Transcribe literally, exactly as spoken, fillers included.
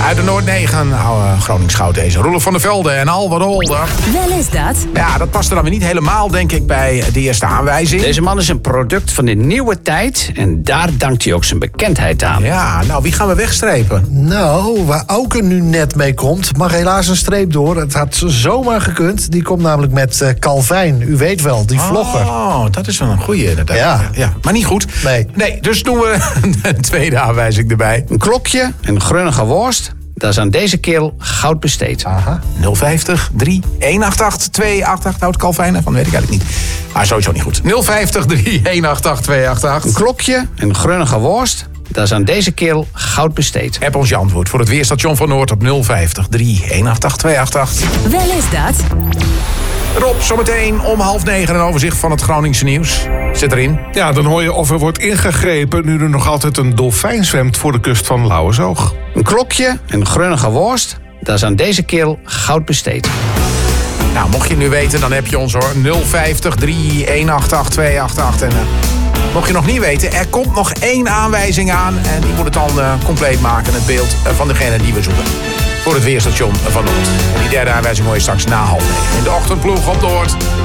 Uit de Noord negen, oude Groningsgoud deze. Roelof van der Velde en Alvar Holder. Wel is dat. Ja, dat past er dan weer niet helemaal, denk ik, bij de eerste aanwijzing. Deze man is een product van de nieuwe tijd en daar dankt hij ook zijn bekendheid aan. Ja, nou, wie gaan we wegstrepen? Nou, waar Auken nu net mee komt, mag helaas een streep door. Het had zomaar gekund. Die komt namelijk met uh, Calvijn. U weet wel, die vlogger. Oh, dat is wel een goeie inderdaad. Ja. ja. Maar niet goed. Nee. Nee, dus doen we een tweede aanwijzing erbij. Een klokje, een grunnige worst, dat is aan deze kerel goud besteed. Aha. nul vijftig drie een acht acht twee acht acht. Houdt Calvijn van, weet ik eigenlijk niet. Maar sowieso niet goed. nul vijftig drie een acht acht twee acht acht. Een klokje, een grunnige worst, dat is aan deze kerel goud besteed. App ons je antwoord voor het Weerstation van Noord op nul vijftig drie een acht acht twee acht acht. Wel is dat. Rob, zometeen om half negen een overzicht van het Groningse nieuws. Zit erin. Ja, dan hoor je of er wordt ingegrepen nu er nog altijd een dolfijn zwemt voor de kust van Lauwersoog. Een klokje, een grunnige worst, dat is aan deze kerel goud besteed. Nou, mocht je het nu weten, dan heb je ons hoor. nul vijftig drie een acht acht twee acht acht. En uh, mocht je nog niet weten, er komt nog één aanwijzing aan. En die moet het dan uh, compleet maken, het beeld uh, van degene die we zoeken. Voor het Weerstation van Noord. En die derde aanwijzing hoor je straks na half negen. In de ochtendploeg op Noord.